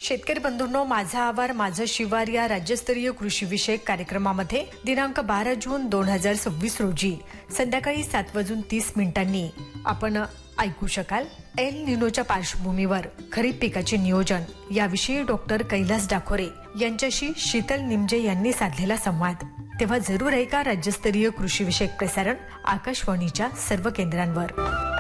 शेतकरी बंधूंनो, माझा आवार माझं शिवार या राज्यस्तरीय कृषी विषयक कार्यक्रमामध्ये दिनांक 12 जून 2026 रोजी संध्याकाळी 7:30 आपण ऐकू शकाल एल निनोच्या पार्श्वभूमीवर खरीप पिकाचे नियोजन याविषयी डॉक्टर कैलास डाखोरे यांच्याशी शीतल निमजे यांनी साधलेला संवाद. तेव्हा जरूर ऐका राज्यस्तरीय कृषी विषयक प्रसारण आकाशवाणीच्या सर्व केंद्रांवर.